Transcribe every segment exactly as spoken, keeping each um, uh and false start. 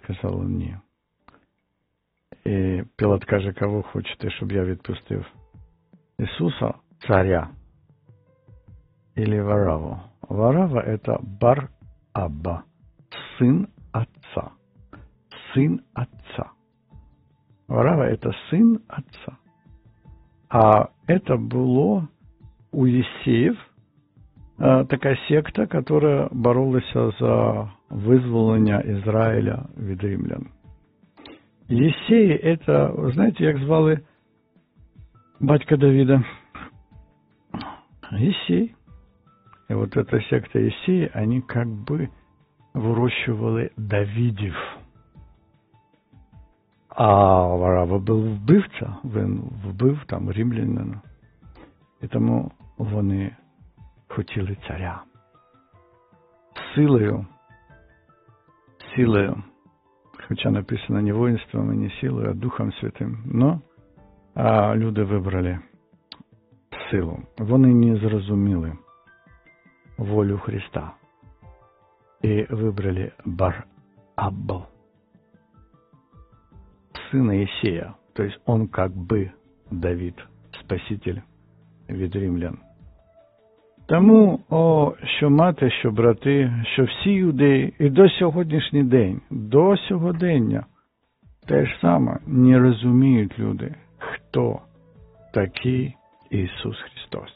сказали ні. І Пілат каже, кого хочете, щоб я відпустив? Ісуса, царя, или Вараву? Варава – это Бар-Абба, сын отца. Сын отца. Варава – это сын отца. А это было у Єсеїв така секта, которая боролася за визволення Ізраїля від римлян. Єсеї – это, ви знаєте, як звали батька Давида? Єсей. И вот эта секта Єсеї, они как бы вирощували Давидів. А Варава був вбивця, він вбив там римлянина. І тому вони хотіли царя. Силою, силою, хоча написано не воїнством і не силою, а Духом Святим, но а люди вибрали силу. Вони не зрозуміли волю Христа і вибрали Бар-Аббу, сына Єсея. То есть он как бы Давид, спаситель від римлян. Тому, о, що мати, що брати, що всі юдеї, і до сьогоднішній день, до сьогодення, те ж саме не розуміють люди, хто такий Ісус Христос.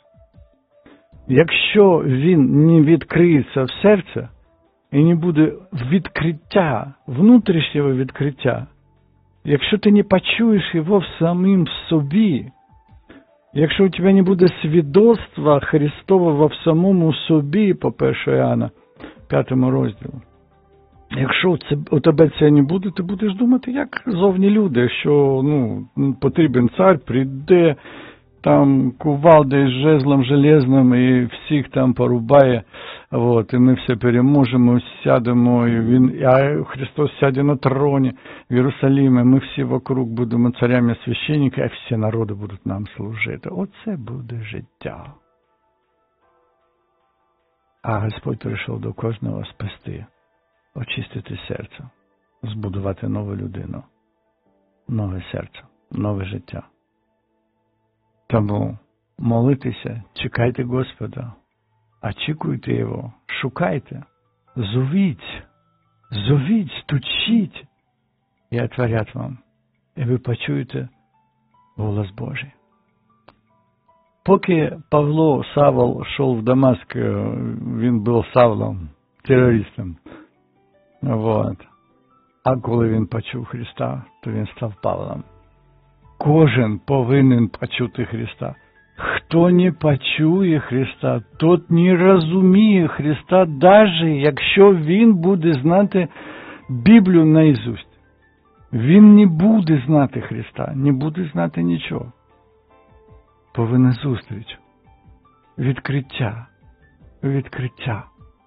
Якщо Він не відкриється в серце, і не буде відкриття, внутрішнього відкриття, якщо ти не почуєш його в самим собі, якщо у тебе не буде свідоцтва Христового в самому собі, по перше Іоанна, п'ятому розділу, якщо це, у тебе це не буде, ти будеш думати, як зовні люди, що ну, потрібен цар, прийде, там кувалдою з жезлом железним і всіх там порубає, от, і ми все переможемо, сядемо, і він, а Христос сяде на троні в Єрусалимі, ми всі вокруг будемо царями священника, а всі народи будуть нам служити. Оце буде життя. А Господь прийшов до кожного спасти, очистити серце, збудувати нову людину, нове серце, нове життя. Тому молитеся, чекайте Господа, очікуйте Його, шукайте, зовіть, зовіть, стучіть, і отворять вам, і ви почуєте голос Божий. Поки Павло, Савл, йшов в Дамаск, він був Савлом, терористом. Вот. А коли він почув Христа, то він став Павлом. Кожен повинен почути Христа. Хто не почує Христа, тот не розуміє Христа, навіть якщо він буде знати Біблію наизусть. Він не буде знати Христа, не буде знати нічого. Повинна зустріч, відкриття, відкриття.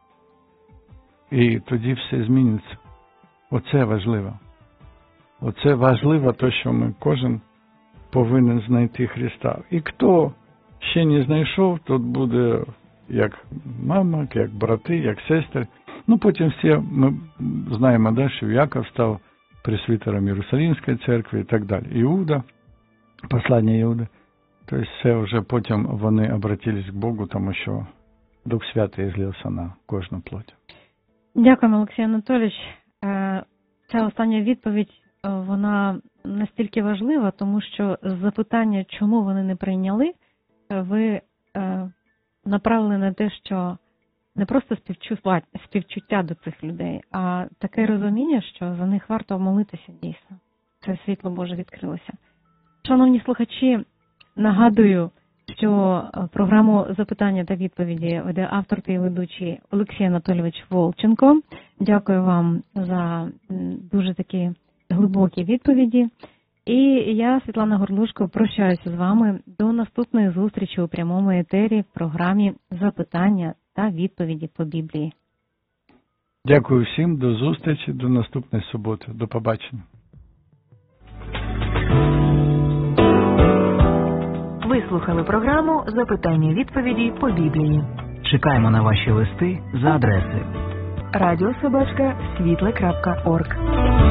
І тоді все зміниться. Оце важливо. Оце важливо, то, що ми кожен повинен знайти Христа. І хто ще не знайшов, тот буде як мама, як брати, як сестри. Ну, потім всі ми знаємо, да, що Яков став пресвітером Єрусалимської церкви і так далі. Іуда, послання Іуди. Тобто все вже потім вони обратились к Богу, тому що Дух Святий злився на кожну плоть. Дякуємо, Олексій Анатолійович. Ця остання відповідь, вона настільки важлива, тому що запитання, чому вони не прийняли, ви направили на те, що не просто співчуття до цих людей, а таке розуміння, що за них варто молитися дійсно. Це світло Боже відкрилося. Шановні слухачі, нагадую, що програму запитання та відповіді веде автор та ведучий Олексій Анатолійович Волченко. Дякую вам за дуже такі глибокі відповіді. І я, Світлана Горлушко, прощаюся з вами до наступної зустрічі у прямому етері в програмі «Запитання та відповіді по Біблії». Дякую всім, до зустрічі, до наступної суботи. До побачення. Ви слухали програму «Запитання-відповіді по Біблії». Чекаємо на ваші листи за адресою радіособачка світле крапка орг.